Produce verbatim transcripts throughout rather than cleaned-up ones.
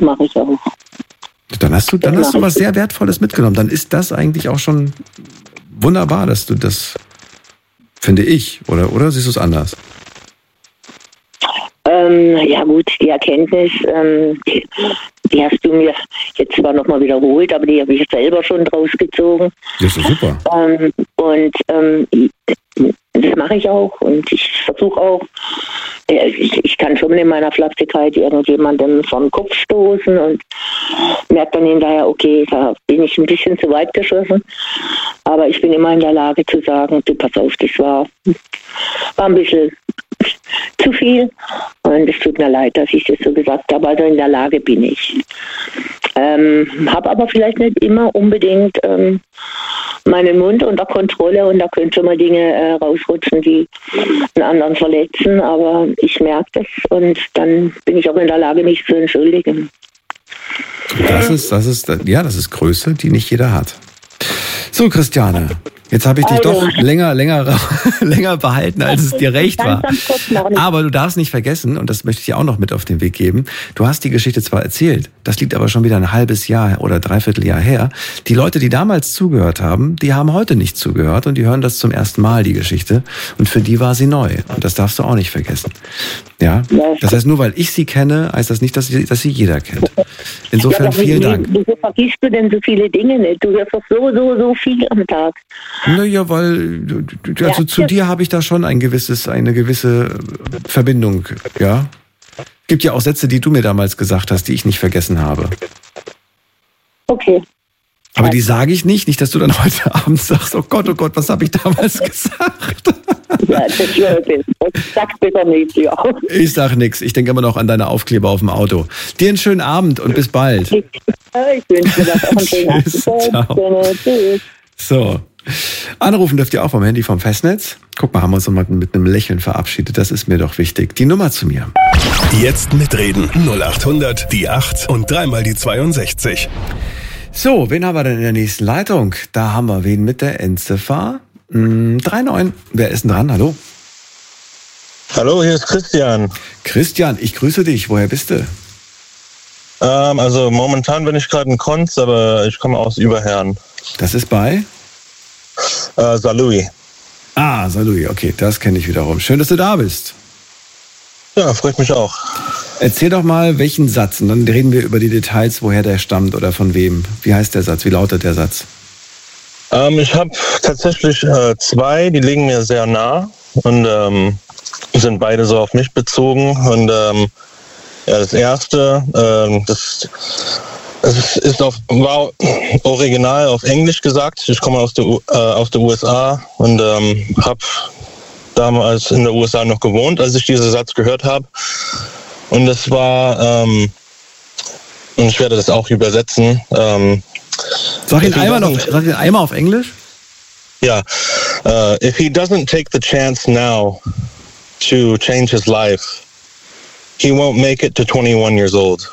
mache ich auch. Dann hast du, dann hast du was sehr Wertvolles mitgenommen. Dann ist das eigentlich auch schon wunderbar, dass du das, finde ich, oder, oder siehst du es anders? Ähm, ja gut, die Erkenntnis, ähm, die, die hast du mir jetzt zwar nochmal wiederholt, aber die habe ich selber schon draus gezogen. Das ist super. Ähm, und ähm, das mache ich auch und ich versuche auch, ich, ich kann schon in meiner Flapsigkeit irgendjemandem vom Kopf stoßen und merke dann hinterher, okay, da bin ich ein bisschen zu weit geschossen, aber ich bin immer in der Lage zu sagen, du, pass auf, das war, war ein bisschen zu viel und es tut mir leid, dass ich das so gesagt habe, also in der Lage bin ich. Ähm, habe aber vielleicht nicht immer unbedingt ähm, meinen Mund unter Kontrolle und da können schon mal Dinge äh, rausrutschen, die einen anderen verletzen, aber ich merke das und dann bin ich auch in der Lage, mich zu entschuldigen. Das ist, das ist, ja, das ist Größe, die nicht jeder hat. So, Christiane, jetzt habe ich dich Also. doch länger, länger, länger behalten, als es dir recht war. Ganz, ganz kurz noch nicht. Aber du darfst nicht vergessen, und das möchte ich dir auch noch mit auf den Weg geben, du hast die Geschichte zwar erzählt, das liegt aber schon wieder ein halbes Jahr oder dreiviertel Jahr her. Die Leute, die damals zugehört haben, die haben heute nicht zugehört und die hören das zum ersten Mal, die Geschichte. Und für die war sie neu. Und das darfst du auch nicht vergessen. Ja? Das heißt, nur weil ich sie kenne, heißt das nicht, dass sie, dass sie jeder kennt. Insofern ja, vielen wie, Dank. Wieso vergisst du denn so viele Dinge nicht? Du hörst doch so, so, so viel am Tag. Naja, weil also Ja, zu ja. dir habe ich da schon ein gewisses, eine gewisse Verbindung, ja. Gibt ja auch Sätze, die du mir damals gesagt hast, die ich nicht vergessen habe. Okay. Aber die sage ich nicht, nicht, dass du dann heute Abend sagst, oh Gott, oh Gott, was habe ich damals gesagt? Ja, das wäre das. Sag bitte nicht, ja. Ich sag nix, ich denke immer noch an deine Aufkleber auf dem Auto. Dir einen schönen Abend und bis bald. Ich, ich wünsche dir das auch einen schönen Abend. Tschüss, ciao. Tschüss. So. Anrufen dürft ihr auch vom Handy vom Festnetz. Guck mal, haben wir uns nochmal mit einem Lächeln verabschiedet. Das ist mir doch wichtig. Die Nummer zu mir. Jetzt mitreden. null acht hundert, die acht und dreimal die zweiundsechzig. So, wen haben wir denn in der nächsten Leitung? Da haben wir wen mit der Endziffer hm, drei neun. Wer ist denn dran? Hallo? Hallo, hier ist Christian. Christian, ich grüße dich. Woher bist du? Ähm, also momentan bin ich gerade in Konz, aber ich komme aus Überherrn. Das ist bei? Äh, Saarlouis. Ah, Saarlouis, okay, das kenne ich wiederum. Schön, dass du da bist. Ja, freut mich auch. Erzähl doch mal, welchen Satz, und dann reden wir über die Details, woher der stammt oder von wem. Wie heißt der Satz? Wie lautet der Satz? Ähm, ich habe tatsächlich äh, zwei, die liegen mir sehr nah und ähm, sind beide so auf mich bezogen. Und ähm, ja, das erste, ähm, das, das ist auf, war original auf Englisch gesagt. Ich komme aus der, U- äh, aus der U S A und ähm, habe damals in der U S A noch gewohnt, als ich diesen Satz gehört habe. Und es war, ähm, und ich werde das auch übersetzen. Ähm, Sag ihn einmal auf, sag ihn einmal auf Englisch. Ja, uh, if he doesn't take the chance now to change his life, he won't make it to twenty-one years old.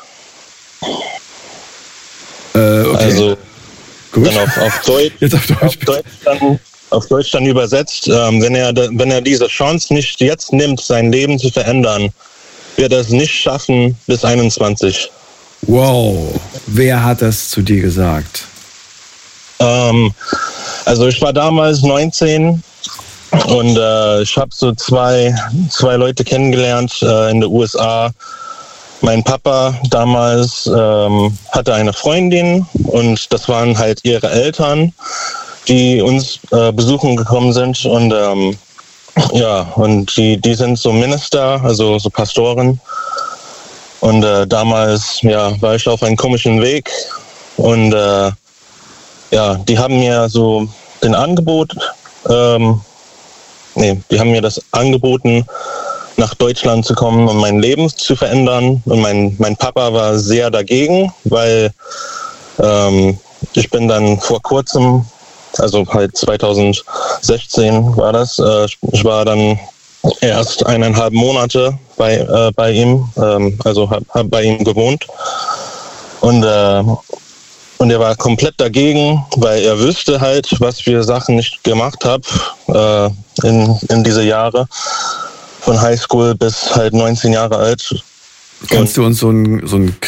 Äh, okay. Also Gut. dann auf, auf Deutsch, Jetzt auf Deutsch. auf Deutsch, dann, auf Deutsch dann übersetzt, ähm, wenn er wenn er diese Chance nicht jetzt nimmt, sein Leben zu verändern, wird er es nicht schaffen bis einundzwanzig. Wow. Wer hat das zu dir gesagt? Ähm, also ich war damals neunzehn und äh, ich habe so zwei, zwei Leute kennengelernt äh, in den U S A. Mein Papa damals ähm, hatte eine Freundin und das waren halt ihre Eltern, die uns äh, besuchen gekommen sind und ähm, ja, und die, die sind so Minister, also so Pastoren. Und äh, damals ja, war ich auf einem komischen Weg und äh, ja, die haben mir so den Angebot, ähm, nee, die haben mir das angeboten, nach Deutschland zu kommen und mein Leben zu verändern. Und mein, mein Papa war sehr dagegen, weil ähm, ich bin dann vor kurzem, also halt zwanzig sechzehn war das, äh, ich war dann erst eineinhalb Monate bei, äh, bei ihm, ähm, also habe hab bei ihm gewohnt. Und äh, Und er war komplett dagegen, weil er wüsste halt, was für Sachen ich gemacht habe äh, in, in diese Jahre. Von Highschool bis halt neunzehn Jahre alt. Kannst du uns so ein, so ein